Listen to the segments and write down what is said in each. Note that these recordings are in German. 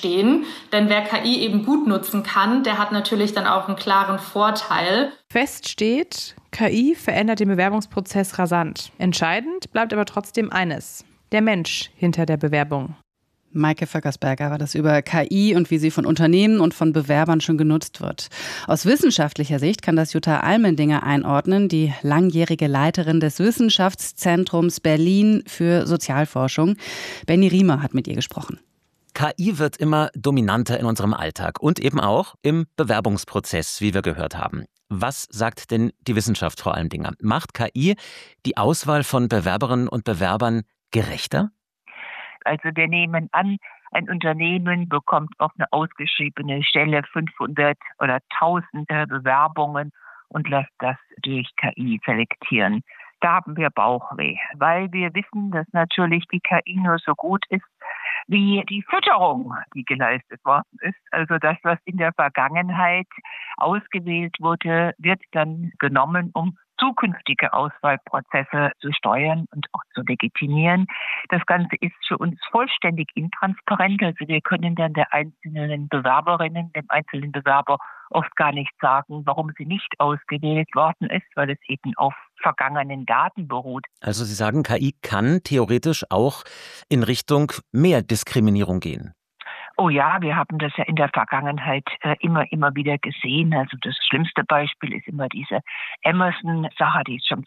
stehen. Denn wer KI eben gut nutzen kann, der hat natürlich dann auch einen klaren Vorteil. Fest steht, KI verändert den Bewerbungsprozess rasant. Entscheidend bleibt aber trotzdem eines: der Mensch hinter der Bewerbung. Maike Vöckersberger war das über KI und wie sie von Unternehmen und von Bewerbern schon genutzt wird. Aus wissenschaftlicher Sicht kann das Jutta Almendinger einordnen, die langjährige Leiterin des Wissenschaftszentrums Berlin für Sozialforschung. Benny Riemer hat mit ihr gesprochen. KI wird immer dominanter in unserem Alltag und eben auch im Bewerbungsprozess, wie wir gehört haben. Was sagt denn die Wissenschaft, Frau Almendinger? Macht KI die Auswahl von Bewerberinnen und Bewerbern gerechter? Also wir nehmen an, ein Unternehmen bekommt auf eine ausgeschriebene Stelle 500 oder 1000 Bewerbungen und lässt das durch KI selektieren. Da haben wir Bauchweh, weil wir wissen, dass natürlich die KI nur so gut ist, wie die Fütterung, die geleistet worden ist. Also das, was in der Vergangenheit ausgewählt wurde, wird dann genommen, um zukünftige Auswahlprozesse zu steuern und auch zu legitimieren. Das Ganze ist für uns vollständig intransparent. Also wir können dann der einzelnen Bewerberinnen, dem einzelnen Bewerber oft gar nicht sagen, warum sie nicht ausgewählt worden ist, weil es eben auf vergangenen Daten beruht. Also Sie sagen, KI kann theoretisch auch in Richtung mehr Diskriminierung gehen. Oh ja, wir haben das ja in der Vergangenheit immer wieder gesehen. Also das schlimmste Beispiel ist immer diese Emerson-Sache, die ist schon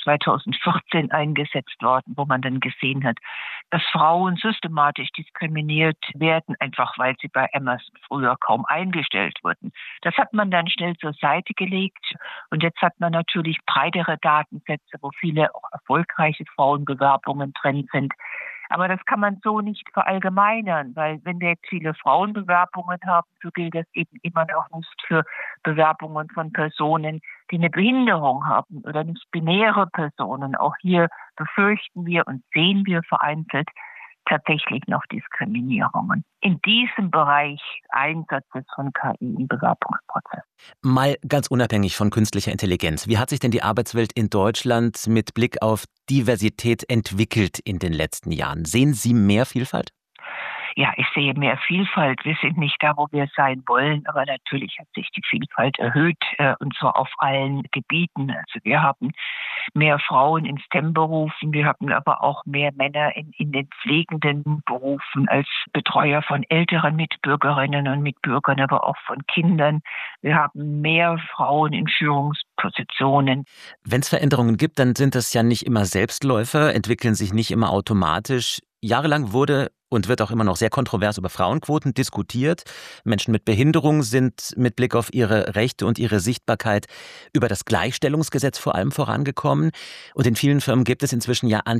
2014 eingesetzt worden, wo man dann gesehen hat, dass Frauen systematisch diskriminiert werden, einfach weil sie bei Emerson früher kaum eingestellt wurden. Das hat man dann schnell zur Seite gelegt und jetzt hat man natürlich breitere Datensätze, wo viele auch erfolgreiche Frauenbewerbungen drin sind. Aber das kann man so nicht verallgemeinern, weil wenn wir jetzt viele Frauenbewerbungen haben, so gilt das eben immer noch nicht für Bewerbungen von Personen, die eine Behinderung haben oder nicht binäre Personen. Auch hier befürchten wir und sehen wir vereinzelt tatsächlich noch Diskriminierungen. In diesem Bereich Einsatzes von KI im Bewerbungsprozess. Mal ganz unabhängig von künstlicher Intelligenz. Wie hat sich denn die Arbeitswelt in Deutschland mit Blick auf Diversität entwickelt in den letzten Jahren? Sehen Sie mehr Vielfalt? Ja, ich sehe mehr Vielfalt. Wir sind nicht da, wo wir sein wollen, aber natürlich hat sich die Vielfalt erhöht, und zwar auf allen Gebieten. Also wir haben mehr Frauen in STEM-Berufen, wir haben aber auch mehr Männer in den pflegenden Berufen als Betreuer von älteren Mitbürgerinnen und Mitbürgern, aber auch von Kindern. Wir haben mehr Frauen in Führungspositionen. Wenn es Veränderungen gibt, dann sind das ja nicht immer Selbstläufer, entwickeln sich nicht immer automatisch. Jahrelang wurde und wird auch immer noch sehr kontrovers über Frauenquoten diskutiert. Menschen mit Behinderung sind mit Blick auf ihre Rechte und ihre Sichtbarkeit über das Gleichstellungsgesetz vor allem vorangekommen. Und in vielen Firmen gibt es inzwischen ja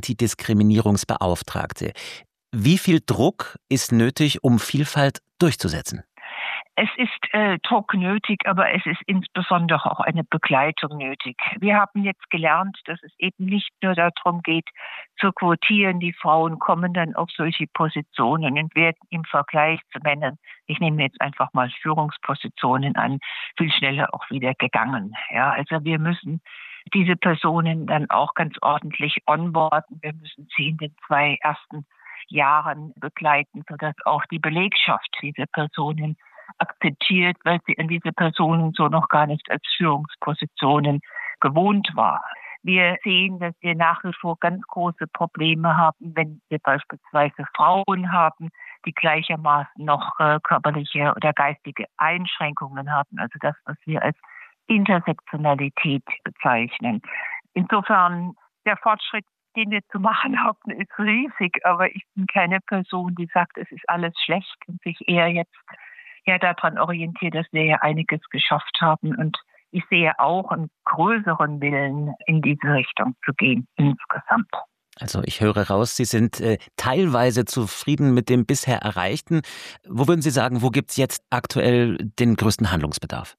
Antidiskriminierungsbeauftragte. Wie viel Druck ist nötig, um Vielfalt durchzusetzen? Es ist Druck nötig, aber es ist insbesondere auch eine Begleitung nötig. Wir haben jetzt gelernt, dass es eben nicht nur darum geht, zu quotieren. Die Frauen kommen dann auf solche Positionen und werden im Vergleich zu Männern, ich nehme jetzt einfach mal Führungspositionen an, viel schneller auch wieder gegangen. Ja, also wir müssen diese Personen dann auch ganz ordentlich onboarden. Wir müssen sie in den 2 ersten Jahren begleiten, sodass auch die Belegschaft diese Personen akzeptiert, weil sie an diese Personen so noch gar nicht als Führungspositionen gewohnt war. Wir sehen, dass wir nach wie vor ganz große Probleme haben, wenn wir beispielsweise Frauen haben, die gleichermaßen noch körperliche oder geistige Einschränkungen haben, also das, was wir als Intersektionalität bezeichnen. Insofern, der Fortschritt, den wir zu machen haben, ist riesig, aber ich bin keine Person, die sagt, es ist alles schlecht und sich eher jetzt daran orientiert, dass wir ja einiges geschafft haben. Und ich sehe auch einen größeren Willen, in diese Richtung zu gehen insgesamt. Also ich höre raus, Sie sind teilweise zufrieden mit dem bisher Erreichten. Wo würden Sie sagen, wo gibt es jetzt aktuell den größten Handlungsbedarf?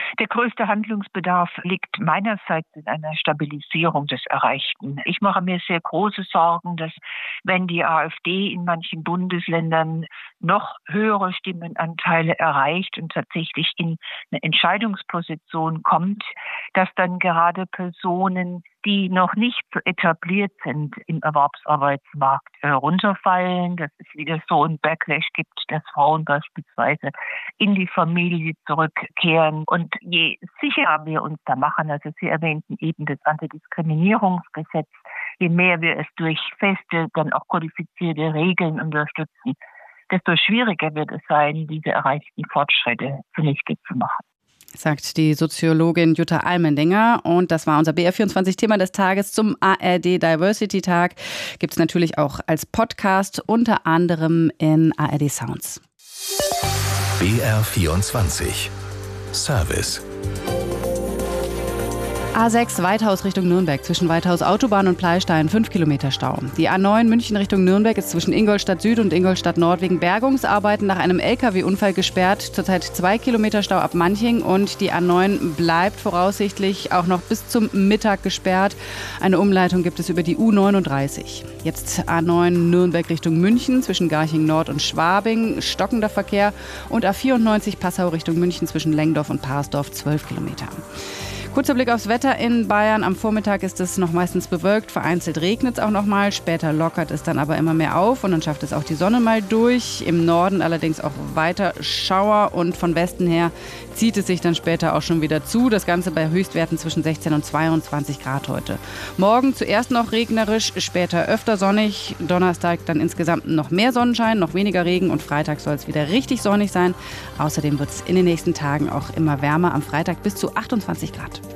Der größte Handlungsbedarf liegt meinerseits in einer Stabilisierung des Erreichten. Ich mache mir sehr große Sorgen, dass wenn die AfD in manchen Bundesländern noch höhere Stimmenanteile erreicht und tatsächlich in eine Entscheidungsposition kommt, dass dann gerade Personen, die noch nicht so etabliert sind im Erwerbsarbeitsmarkt, runterfallen, dass es wieder so ein Backlash gibt, dass Frauen beispielsweise in die Familie zurückkehren. Und je sicherer wir uns da machen, also Sie erwähnten eben das Antidiskriminierungsgesetz, je mehr wir es durch feste, dann auch kodifizierte Regeln unterstützen, desto schwieriger wird es sein, diese erreichten Fortschritte zunichte zu machen. Sagt die Soziologin Jutta Almendinger. Und das war unser BR24-Thema des Tages zum ARD Diversity Tag. Gibt es natürlich auch als Podcast, unter anderem in ARD Sounds. BR24 Service. A6 Weithaus Richtung Nürnberg, zwischen Weithaus Autobahn und Pleystein 5 Kilometer Stau. Die A9 München Richtung Nürnberg ist zwischen Ingolstadt Süd und Ingolstadt Nord wegen Bergungsarbeiten nach einem LKW-Unfall gesperrt. Zurzeit 2 Kilometer Stau ab Manching und die A9 bleibt voraussichtlich auch noch bis zum Mittag gesperrt. Eine Umleitung gibt es über die U39. Jetzt A9 Nürnberg Richtung München, zwischen Garching Nord und Schwabing, stockender Verkehr. Und A94 Passau Richtung München zwischen Lengdorf und Parsdorf 12 Kilometer. Kurzer Blick aufs Wetter in Bayern. Am Vormittag ist es noch meistens bewölkt, vereinzelt regnet es auch noch mal. Später lockert es dann aber immer mehr auf und dann schafft es auch die Sonne mal durch. Im Norden allerdings auch weiter Schauer und von Westen her zieht es sich dann später auch schon wieder zu. Das Ganze bei Höchstwerten zwischen 16 und 22 Grad heute. Morgen zuerst noch regnerisch, später öfter sonnig. Donnerstag dann insgesamt noch mehr Sonnenschein, noch weniger Regen und Freitag soll es wieder richtig sonnig sein. Außerdem wird es in den nächsten Tagen auch immer wärmer. Am Freitag bis zu 28 Grad.